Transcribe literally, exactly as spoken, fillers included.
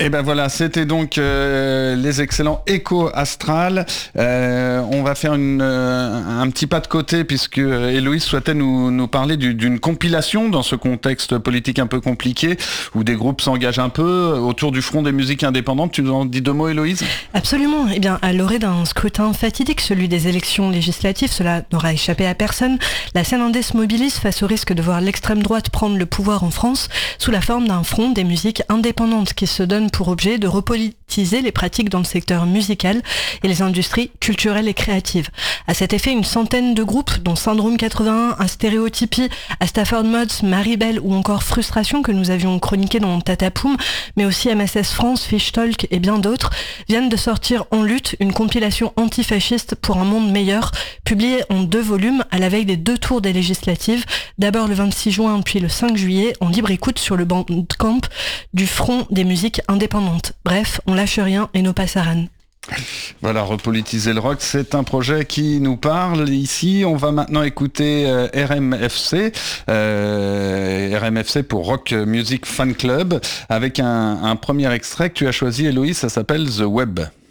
Et ben voilà, c'était donc euh, les excellents Echo Astral. Euh, on va faire une, euh, un petit pas de côté puisque Héloïse souhaitait nous, nous parler du, d'une compilation dans ce contexte politique un peu compliqué où des groupes s'engagent un peu autour du front des musiques indépendantes. Tu nous en dis deux mots, Héloïse ? Absolument. Eh bien, à l'orée d'un scrutin fatidique, celui des élections législatives, cela n'aura échappé à personne. La scène indé se mobilise face au risque de voir l'extrême droite prendre le pouvoir en France sous la forme d'un front des musiques indépendantes qui se donne pour objet de repolitiser les pratiques dans le secteur musical et les industries culturelles et créatives. À cet effet, une centaine de groupes, dont Syndrome quatre-vingt-un, Astéréotypie, Astafford Mods, Maribel ou encore Frustration que nous avions chroniqué dans Tatapoum, mais aussi M S S France, Fish Talk et bien d'autres, viennent de sortir En lutte, une compilation antifasciste pour un monde meilleur, publiée en deux volumes à la veille des deux tours des législatives, d'abord le vingt-six juin puis le cinq juillet, en libre écoute sur le Bandcamp du Front des musiques indépendantes. Bref, on lâche rien et nos passaran. Voilà, repolitiser le rock, c'est un projet qui nous parle. Ici, on va maintenant écouter euh, R M F C, euh, R M F C pour Rock Music Fan Club, avec un, un premier extrait que tu as choisi, Héloïse, ça s'appelle The Web.